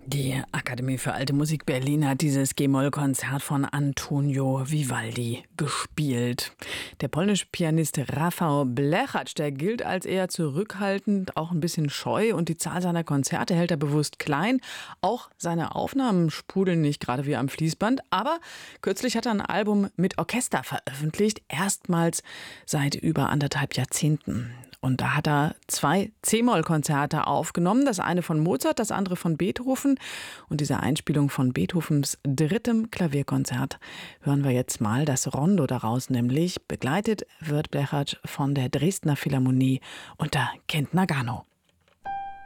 Die Akademie für Alte Musik Berlin hat dieses G-Moll-Konzert von Antonio Vivaldi gespielt. Der polnische Pianist Rafał Blechacz, der gilt als eher zurückhaltend, auch ein bisschen scheu, und die Zahl seiner Konzerte hält er bewusst klein. Auch seine Aufnahmen sprudeln nicht gerade wie am Fließband, aber kürzlich hat er ein Album mit Orchester veröffentlicht, erstmals seit über 1,5 Jahrzehnten. Und da hat er 2 C-Moll-Konzerte aufgenommen, das eine von Mozart, das andere von Beethoven. Und diese Einspielung von Beethovens 3. Klavierkonzert hören wir jetzt mal, das Rondo daraus nämlich. Begleitet wird Blechacz von der Dresdner Philharmonie unter Kent Nagano.